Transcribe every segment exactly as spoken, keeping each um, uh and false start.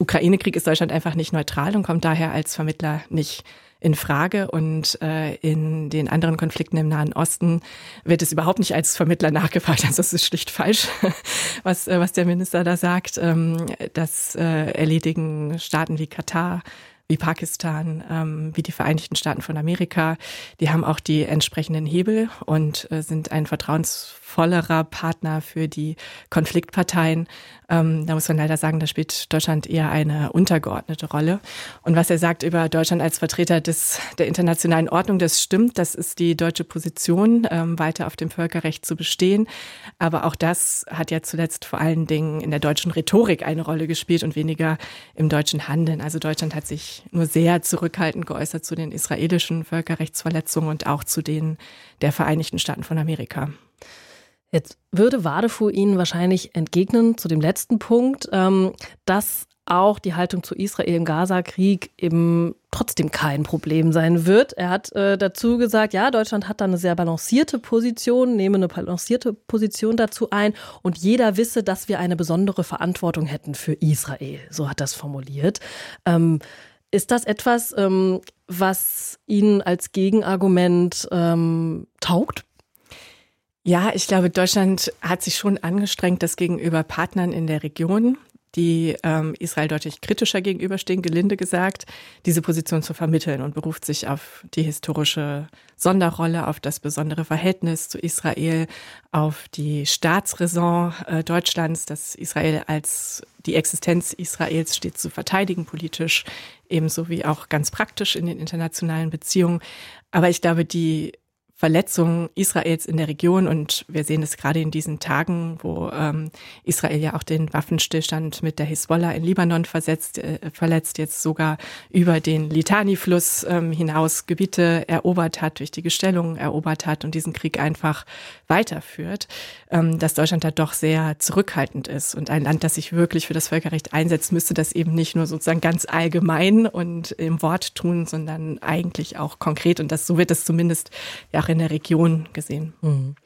Ukraine-Krieg ist Deutschland einfach nicht neutral und kommt daher als Vermittler nicht in Frage. Und äh, in den anderen Konflikten im Nahen Osten wird es überhaupt nicht als Vermittler nachgefragt. Also das ist schlicht falsch, was, äh, was der Minister da sagt. Ähm, das äh, erledigen Staaten wie Katar, wie Pakistan, ähm, wie die Vereinigten Staaten von Amerika. Die haben auch die entsprechenden Hebel und äh, sind ein vertrauensvollerer Partner für die Konfliktparteien. Ähm, da muss man leider sagen, da spielt Deutschland eher eine untergeordnete Rolle. Und was er sagt über Deutschland als Vertreter des, der internationalen Ordnung, das stimmt. Das ist die deutsche Position, ähm, weiter auf dem Völkerrecht zu bestehen. Aber auch das hat ja zuletzt vor allen Dingen in der deutschen Rhetorik eine Rolle gespielt und weniger im deutschen Handeln. Also Deutschland hat sich nur sehr zurückhaltend geäußert zu den israelischen Völkerrechtsverletzungen und auch zu denen der Vereinigten Staaten von Amerika. Jetzt würde Wadefuhr Ihnen wahrscheinlich entgegnen zu dem letzten Punkt, dass auch die Haltung zu Israel im Gaza-Krieg eben trotzdem kein Problem sein wird. Er hat äh, dazu gesagt, ja, Deutschland hat da eine sehr balancierte Position, nehme eine balancierte Position dazu ein und jeder wisse, dass wir eine besondere Verantwortung hätten für Israel. So hat er es formuliert. Ähm, ist das etwas, ähm, was Ihnen als Gegenargument ähm, taugt? Ja, ich glaube, Deutschland hat sich schon angestrengt, das gegenüber Partnern in der Region, die ähm, Israel deutlich kritischer gegenüberstehen, gelinde gesagt, diese Position zu vermitteln und beruft sich auf die historische Sonderrolle, auf das besondere Verhältnis zu Israel, auf die Staatsräson äh, Deutschlands, dass Israel als die Existenz Israels stets zu verteidigen, politisch ebenso wie auch ganz praktisch in den internationalen Beziehungen. Aber ich glaube, die Verletzungen Israels in der Region, und wir sehen es gerade in diesen Tagen, wo ähm, Israel ja auch den Waffenstillstand mit der Hisbollah in Libanon versetzt, äh, verletzt, jetzt sogar über den Litani-Fluss ähm, hinaus Gebiete erobert hat, wichtige Stellungen erobert hat und diesen Krieg einfach weiterführt, ähm, dass Deutschland da doch sehr zurückhaltend ist. Und ein Land, das sich wirklich für das Völkerrecht einsetzt, müsste das eben nicht nur sozusagen ganz allgemein und im Wort tun, sondern eigentlich auch konkret. Und das, so wird es zumindest ja auch in der Region gesehen.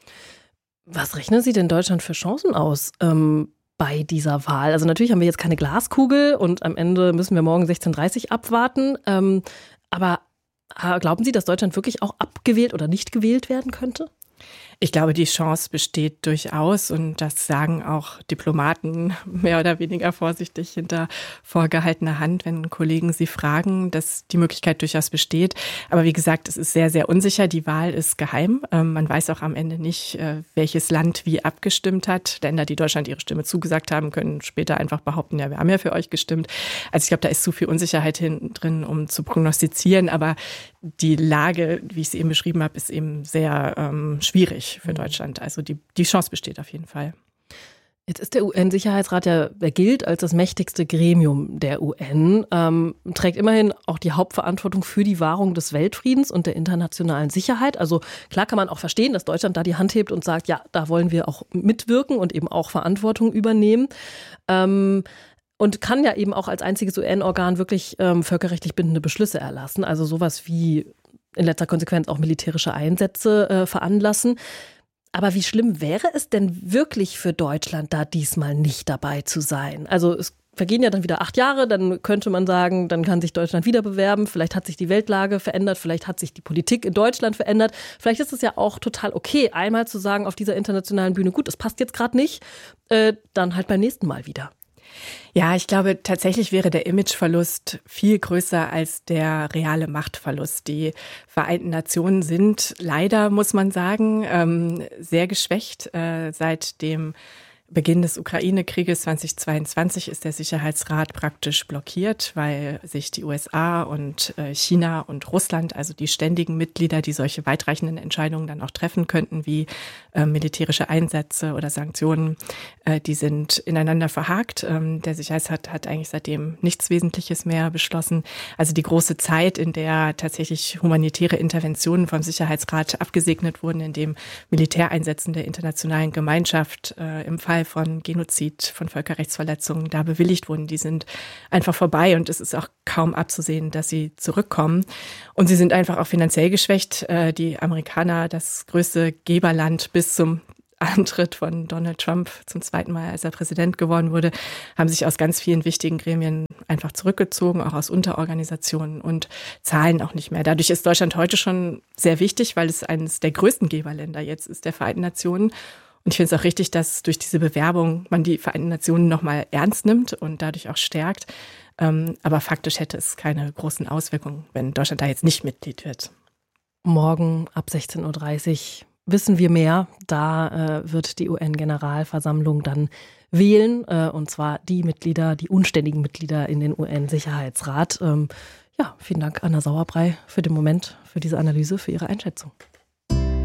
Was rechnen Sie denn Deutschland für Chancen aus ähm, bei dieser Wahl? Also natürlich haben wir jetzt keine Glaskugel und am Ende müssen wir morgen sechzehn Uhr dreißig abwarten. Ähm, aber glauben Sie, dass Deutschland wirklich auch abgewählt oder nicht gewählt werden könnte? Ich glaube, die Chance besteht durchaus und das sagen auch Diplomaten mehr oder weniger vorsichtig hinter vorgehaltener Hand, wenn Kollegen sie fragen, dass die Möglichkeit durchaus besteht. Aber wie gesagt, es ist sehr, sehr unsicher. Die Wahl ist geheim. Man weiß auch am Ende nicht, welches Land wie abgestimmt hat. Länder, die Deutschland ihre Stimme zugesagt haben, können später einfach behaupten, ja, wir haben ja für euch gestimmt. Also ich glaube, da ist zu viel Unsicherheit hinten drin, um zu prognostizieren. Aber die Lage, wie ich sie eben beschrieben habe, ist eben sehr ähm, schwierig für Deutschland. Also die, die Chance besteht auf jeden Fall. Jetzt ist der U N-Sicherheitsrat ja, der gilt als das mächtigste Gremium der U N, ähm, trägt immerhin auch die Hauptverantwortung für die Wahrung des Weltfriedens und der internationalen Sicherheit. Also klar kann man auch verstehen, dass Deutschland da die Hand hebt und sagt, ja, da wollen wir auch mitwirken und eben auch Verantwortung übernehmen. Ähm, Und kann ja eben auch als einziges U N-Organ wirklich ähm, völkerrechtlich bindende Beschlüsse erlassen. Also sowas wie in letzter Konsequenz auch militärische Einsätze äh, veranlassen. Aber wie schlimm wäre es denn wirklich für Deutschland, da diesmal nicht dabei zu sein? Also es vergehen ja dann wieder acht Jahre, dann könnte man sagen, dann kann sich Deutschland wieder bewerben. Vielleicht hat sich die Weltlage verändert, vielleicht hat sich die Politik in Deutschland verändert. Vielleicht ist es ja auch total okay, einmal zu sagen auf dieser internationalen Bühne, gut, das passt jetzt gerade nicht, äh, dann halt beim nächsten Mal wieder. Ja, ich glaube, tatsächlich wäre der Imageverlust viel größer als der reale Machtverlust. Die Vereinten Nationen sind leider, muss man sagen, sehr geschwächt. Seit dem Beginn des Ukraine-Krieges zweitausendzweiundzwanzig ist der Sicherheitsrat praktisch blockiert, weil sich die U S A und China und Russland, also die ständigen Mitglieder, die solche weitreichenden Entscheidungen dann auch treffen könnten, wie äh, militärische Einsätze oder Sanktionen, äh, die sind ineinander verhakt. Ähm, der Sicherheitsrat hat eigentlich seitdem nichts Wesentliches mehr beschlossen. Also die große Zeit, in der tatsächlich humanitäre Interventionen vom Sicherheitsrat abgesegnet wurden, in dem Militäreinsätzen der internationalen Gemeinschaft äh, im Fall von Genozid, von Völkerrechtsverletzungen da bewilligt wurden, die sind einfach vorbei und es ist auch kaum abzusehen, dass sie zurückkommen. Und sie sind einfach auch finanziell geschwächt. Die Amerikaner, das größte Geberland bis zum Antritt von Donald Trump zum zweiten Mal, als er Präsident geworden wurde, haben sich aus ganz vielen wichtigen Gremien einfach zurückgezogen, auch aus Unterorganisationen und zahlen auch nicht mehr. Dadurch ist Deutschland heute schon sehr wichtig, weil es eines der größten Geberländer jetzt ist der Vereinten Nationen. Und ich finde es auch richtig, dass durch diese Bewerbung man die Vereinten Nationen nochmal ernst nimmt und dadurch auch stärkt. Aber faktisch hätte es keine großen Auswirkungen, wenn Deutschland da jetzt nicht Mitglied wird. Morgen ab sechzehn Uhr dreißig wissen wir mehr. Da äh, wird die U N-Generalversammlung dann wählen, äh, und zwar die Mitglieder, die unständigen Mitglieder in den U N-Sicherheitsrat. Ähm, ja, vielen Dank, Anna Sauerbrei, für den Moment, für diese Analyse, für Ihre Einschätzung.